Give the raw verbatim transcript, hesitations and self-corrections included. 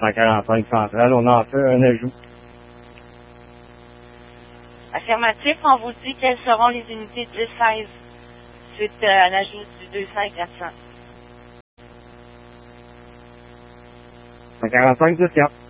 cent quarante-cinq centrale, on en fait un ajout. Affirmatif, on vous dit quelles seront les unités dix seize suite euh, à l'ajout du deux cents et quatre cents. cent quarante-cinq, dix quatre.